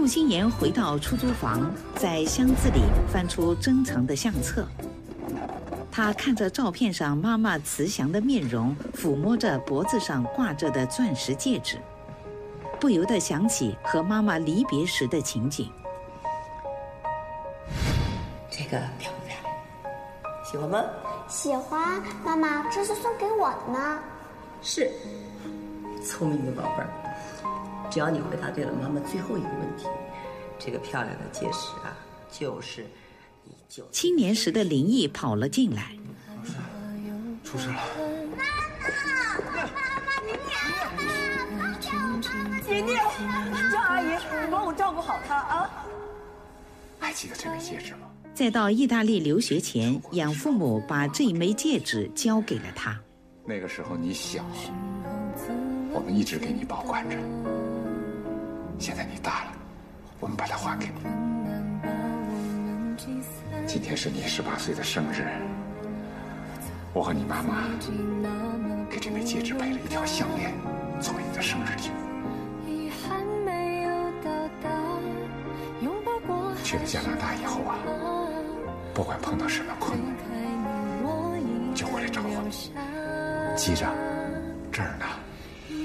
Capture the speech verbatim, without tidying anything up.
穆心言回到出租房，在箱子里翻出珍藏的相册。他看着照片上妈妈慈祥的面容，抚摸着脖子上挂着的钻石戒指，不由得想起和妈妈离别时的情景。 这个漂不漂亮？喜欢吗？ 喜欢。妈妈，这是送给我的呢。 是，聪明的宝贝儿。只要你回答对了妈妈最后一个问题，这个漂亮的戒指啊，就是你就青年时的林毅跑了进来。 出事了！ 妈妈，妈妈，你姐姐，叫阿姨，你帮我照顾好他啊！ 还记得这枚戒指吗？ 在到意大利留学前，养父母把这一枚戒指交给了他。 那个时候你小，我们一直给你保管着。现在你大了，我们把它还给你。今天是你十八岁的生日，我和你妈妈给这枚戒指配了一条项链，作为你的生日礼物。去了加拿大以后啊，不管碰到什么困难，就回来找我。记着，这儿呢。